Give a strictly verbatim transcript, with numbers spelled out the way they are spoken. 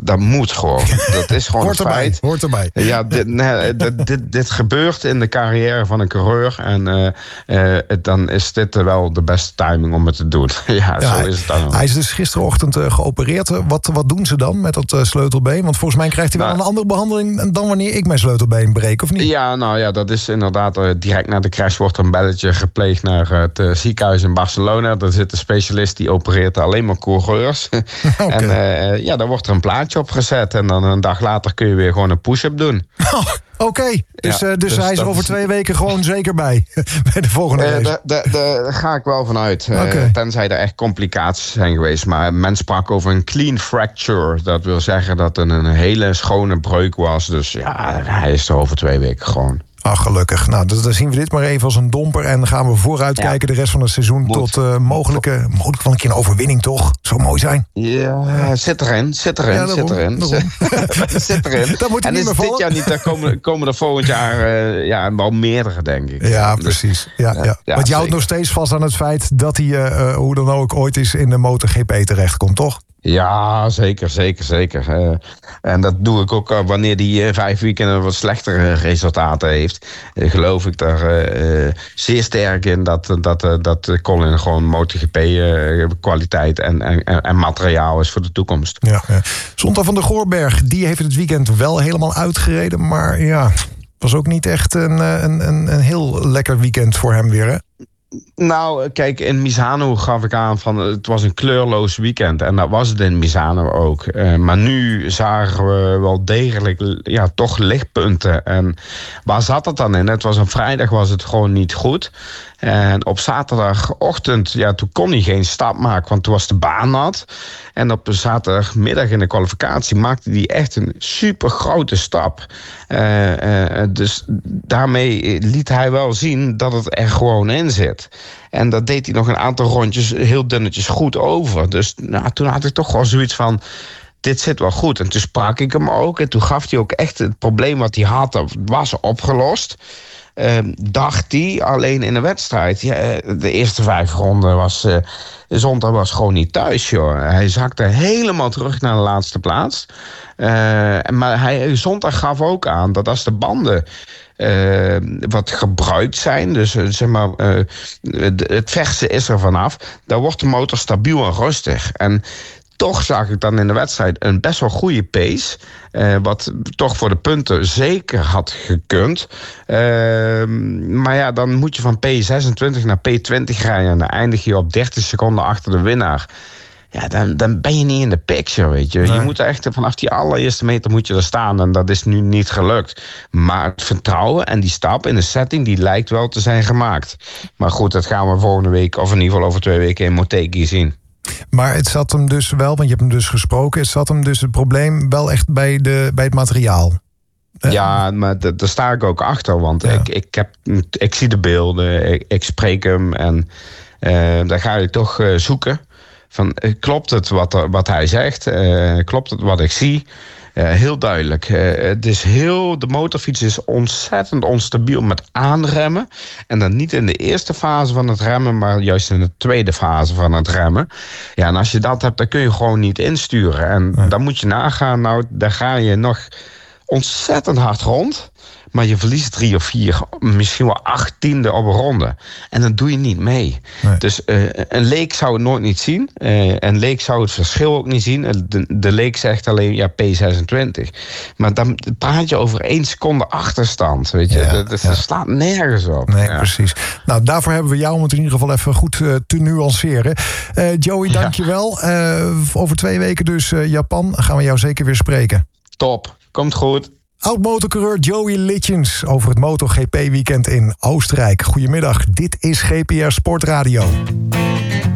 dat moet gewoon. Dat is gewoon hoort een erbij, feit. Hoort erbij. Ja, dit, nee, dit, dit, dit gebeurt in de carrière van een coureur. En uh, uh, dan is dit wel de beste timing om het te doen. ja, ja, zo is het dan. Hij is dus gisterochtend uh, geopereerd. Wat, wat doen ze dan met dat uh, sleutelbeen? Want volgens mij krijgt hij wel nou, een andere behandeling dan wanneer ik mijn sleutelbeen breek, of niet? Ja, nou ja, dat is inderdaad uh, direct na de crash wordt er een belletje gepleegd naar het uh, ziekenhuis in Barcelona. Daar zit een specialist die opereert alleen maar coureurs. Okay. En uh, ja, daar wordt er een plaatje op gezet. En dan een dag later kun je weer gewoon een push-up doen. Oh, Oké, okay. dus, ja, uh, dus, dus hij is er over is... twee weken gewoon zeker bij. Bij de volgende uh, race. Daar ga ik wel vanuit. Uh, okay. Tenzij er echt complicaties zijn geweest. Maar men sprak over een clean fracture. Dat wil zeggen dat het een hele schone breuk was. Dus ja, hij is er over twee weken gewoon. Ach, gelukkig. Nou, dan zien we dit maar even als een domper. En dan gaan we vooruit ja. kijken de rest van het seizoen. Moet. Tot uh, mogelijke, mogelijk wel een keer een overwinning, toch? Zou mooi zijn. Ja, zit erin, zit erin, ja, daarom, zit erin. zit erin. Dat moet en niet is meer dit jaar niet, dan komen, komen er volgend jaar uh, ja, wel meerdere, denk ik. Ja, dus, precies. Ja, ja. Ja, Want je houdt nog steeds vast aan het feit dat hij, uh, hoe dan ook, ooit eens in de MotoGP terechtkomt, toch? Ja, zeker, zeker, zeker. Uh, en dat doe ik ook uh, wanneer die uh, vijf weekenden wat slechtere resultaten heeft. Uh, geloof ik daar uh, zeer sterk in dat, dat, uh, dat Colin gewoon MotoGP uh, kwaliteit en, en, en materiaal is voor de toekomst. Ja, ja. Zonta van der Goorberg, die heeft het weekend wel helemaal uitgereden, maar ja, was ook niet echt een, een, een, een heel lekker weekend voor hem weer, hè? Nou, kijk, in Misano gaf ik aan van het was een kleurloos weekend. En dat was het in Misano ook. Uh, maar nu zagen we wel degelijk ja, toch lichtpunten. En waar zat het dan in? Het was een vrijdag, was het gewoon niet goed. En op zaterdagochtend, ja, toen kon hij geen stap maken, want toen was de baan nat. En op zaterdagmiddag in de kwalificatie maakte hij echt een super grote stap. Uh, uh, dus daarmee liet hij wel zien dat het er gewoon in zit. En dat deed hij nog een aantal rondjes heel dunnetjes goed over. Dus nou, toen had ik toch wel zoiets van, dit zit wel goed. En toen sprak ik hem ook. En toen gaf hij ook echt het probleem wat hij had, was opgelost. Uh, dacht hij, alleen in de wedstrijd. Ja, de eerste vijf ronden was uh, zondag was gewoon niet thuis, joh. Hij zakte helemaal terug naar de laatste plaats. Uh, maar hij, zondag gaf ook aan dat als de banden uh, wat gebruikt zijn, dus uh, zeg maar, uh, het verse is er vanaf, dan wordt de motor stabiel en rustig. En toch zag ik dan in de wedstrijd een best wel goede pace. Uh, wat toch voor de punten zeker had gekund. Uh, maar ja, dan moet je van P zesentwintig naar P twintig rijden. En dan eindig je op dertig seconden achter de winnaar. Ja, dan, dan ben je niet in de picture, weet je. Nee. Je moet echt vanaf die allereerste meter moet je er staan. En dat is nu niet gelukt. Maar het vertrouwen en die stap in de setting, die lijkt wel te zijn gemaakt. Maar goed, dat gaan we volgende week, of in ieder geval over twee weken in Motegi zien. Maar het zat hem dus wel, want je hebt hem dus gesproken, het zat hem dus het probleem wel echt bij, de, bij het materiaal. Ja, maar d- daar sta ik ook achter, want ja. ik, ik, heb, ik zie de beelden, ik, ik spreek hem en uh, dan ga je toch uh, zoeken. Van, uh, klopt het wat, er, wat hij zegt? Uh, klopt het wat ik zie? Uh, heel duidelijk. Uh, het is heel, de motorfiets is ontzettend onstabiel met aanremmen. En dan niet in de eerste fase van het remmen, maar juist in de tweede fase van het remmen. Ja, en als je dat hebt, dan kun je gewoon niet insturen. En ja. dan moet je nagaan, nou, daar ga je nog ontzettend hard rond. Maar je verliest drie of vier, misschien wel acht tiende op een ronde. En dan doe je niet mee. Nee. Dus uh, een leek zou het nooit niet zien. Uh, een leek zou het verschil ook niet zien. De, de leek zegt alleen ja, P zesentwintig. Maar dan praat je over één seconde achterstand. Weet je? Ja, dat, dat ja. slaat nergens op. Nee, ja. precies. Nou, daarvoor hebben we jou om het in ieder geval even goed uh, te nuanceren. Uh, Joey, dank je wel. Uh, over twee weken dus uh, Japan. Gaan we jou zeker weer spreken. Top, komt goed. Oud-motorcoureur Joey Litjens over het MotoGP-weekend in Oostenrijk. Goedemiddag, dit is G P R Sportradio.